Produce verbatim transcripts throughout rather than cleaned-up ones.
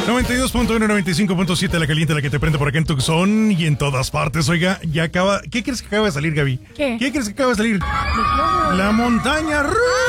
noventa y dos punto uno, noventa y cinco punto siete, la caliente, la que te prende por acá en Tucson y en todas partes. Oiga, ya acaba... ¿Qué crees que acaba de salir, Gaby? ¿Qué? ¿Qué crees que acaba de salir? La montaña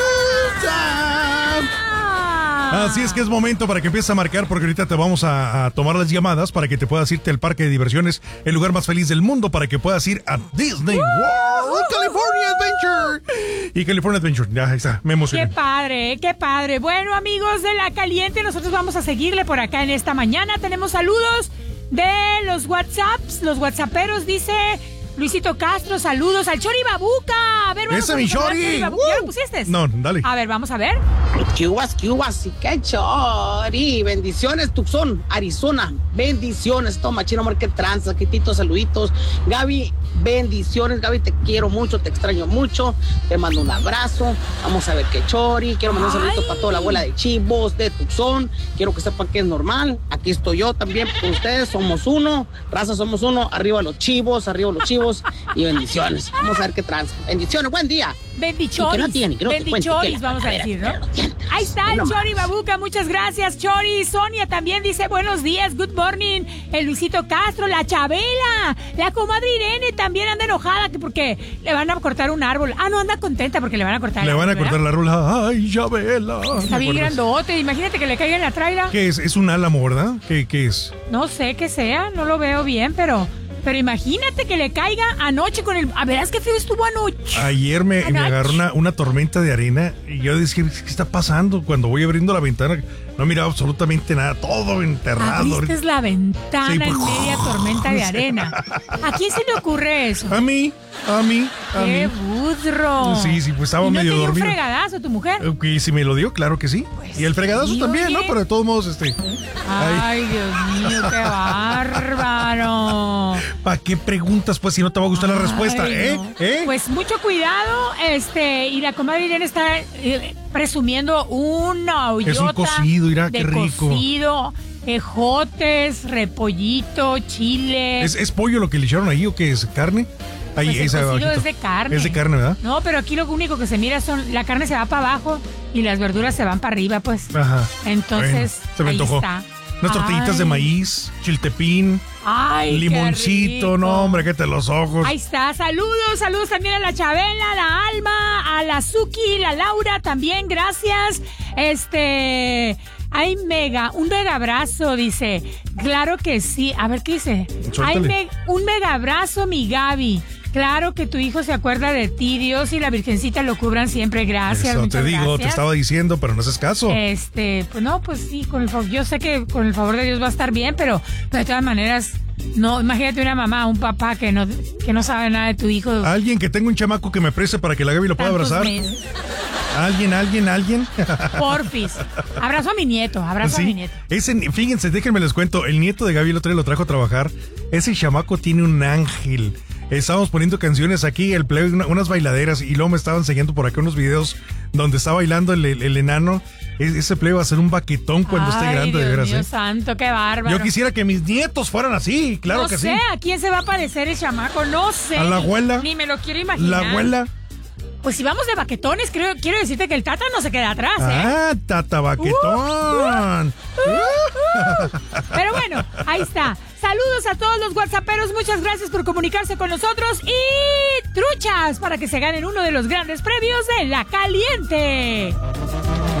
rusa. Así es que es momento para que empieces a marcar, porque ahorita te vamos a, a tomar las llamadas para que te puedas irte al parque de diversiones, el lugar más feliz del mundo, para que puedas ir a Disney World, California Adventure. Y California Adventure, ya ahí está, me emocioné. Qué padre, qué padre. Bueno, amigos de La Caliente, nosotros vamos a seguirle por acá en esta mañana. Tenemos saludos de los WhatsApps, los WhatsApperos, dice... Luisito Castro, saludos al Chori Babuca. A ver, vamos ¡Ese a mi Chori! Chori! ¿Ya lo pusiste? No, dale. A ver, vamos a ver. Cubas, Cubas, y qué Chori. Bendiciones, Tucson, Arizona. Bendiciones, toma, chino, amor, qué tranza, quititos, saluditos. Gaby, bendiciones, Gaby, te quiero mucho, te extraño mucho. Te mando un abrazo. Vamos a ver qué Chori. Quiero mandar un saludito para toda la abuela de Chivos, de Tucson. Quiero que sepan que es normal. Aquí estoy yo también con ustedes. Somos uno. Raza, somos uno. Arriba los Chivos, arriba los Chivos. Y bendiciones. Vamos a ver qué tranza. Bendiciones, buen día. Bendichoris. Que no tiene, que no te Bendichoris, cuente, que la vamos a cadera, decir, que ¿no? no tiene. Ahí está el No Chori más. Babuca, muchas gracias, Chori. Sonia también dice buenos días, good morning. El Luisito Castro, la Chabela, la comadre Irene también anda enojada que porque le van a cortar un árbol. Ah, no, anda contenta porque le van a cortar el Le árbol, van a cortar ¿verdad? la rola. Ay, ya vela. Está bien grandote, imagínate que le caiga en la traila. ¿Qué es? ¿Es un álamo, verdad? ¿Qué, qué es? No sé qué sea, no lo veo bien, pero... Pero imagínate que le caiga anoche con el... A verás qué feo estuvo anoche. Ayer me, me Anoche. agarró una, una tormenta de arena y yo dije, ¿qué está pasando? Cuando voy abriendo la ventana, no miraba absolutamente nada, todo enterrado. Abriste la ventana Sí, pues, en media tormenta de arena. ¿A quién se le ocurre eso? A mí, a mí, a ¡Qué mí. budro! Sí, sí, pues estaba ¿Y no medio te dio dormido. un fregadazo tu mujer? Ok, si me lo dio, claro que sí. Pues y el fregadazo sí, también, oye. ¿no? Pero de todos modos, este... Ay, Dios mío, qué bárbaro. ¿Para qué preguntas, pues, si no te va a gustar la Ay, respuesta? ¿Eh? no. ¿Eh? Pues mucho cuidado, este, y la comadre Irene está eh, presumiendo una hoyota Es un cocido, mira, de qué rico. cocido, ejotes, repollito, chile. ¿Es, ¿Es pollo lo que le echaron ahí o qué es? ¿Carne? Ahí, Pues el esa cocido abajito. es de carne. Es de carne, ¿verdad? No, pero aquí lo único que se mira son... La carne se va para abajo y las verduras se van para arriba, pues. Ajá. Entonces, Bueno, se me ahí antojó. está. Unas tortillitas de Ay. maíz, chiltepín, Ay, qué limoncito, rico. no, hombre, cállate los ojos. Ahí está, saludos, saludos también a la Chabela, a la Alma, a la Suki, la Laura también, gracias. Este, hay mega, un mega abrazo, dice. Claro que sí, a ver qué dice. Suéltale. Hay me- un mega abrazo, mi Gaby. Claro que tu hijo se acuerda de ti, Dios y la Virgencita lo cubran siempre, gracias. Eso te muchas digo, te gracias. estaba diciendo, pero no haces caso. Este, pues no, pues sí, con el favor, yo sé que con el favor de Dios va a estar bien, pero de todas maneras, no, imagínate una mamá, un papá que no, que no sabe nada de tu hijo. Alguien que tenga un chamaco que me preste para que la Gaby lo pueda tantos abrazar. meses. Alguien, alguien, alguien. Porfis. Abrazo a mi nieto, abrazo a mi Sí, nieto. ese, fíjense, déjenme les cuento, el nieto de Gaby el otro día lo trajo a trabajar. Ese chamaco tiene un ángel. Estábamos poniendo canciones aquí, el plebe, una- unas bailaderas, y luego me estaban enseñando por acá unos videos donde está bailando el, el, el enano. E- ese plebe va a ser un baquetón cuando esté Ay, grande, Dios de veras. mío ¿eh? santo, qué bárbaro. Yo quisiera que mis nietos fueran así, claro no que sé, sí. ¿a quién se va a parecer el chamaco? No sé. ¿A la ni- abuela? Ni me lo quiero imaginar. La abuela. Pues si vamos de baquetones, creo, quiero decirte que el Tata no se queda atrás, ¿eh? Ah, tata baquetón. Pero bueno, ahí está. Saludos a todos los whatsapperos. Muchas gracias por comunicarse con nosotros. Y truchas para que se ganen uno de los grandes premios de La Caliente.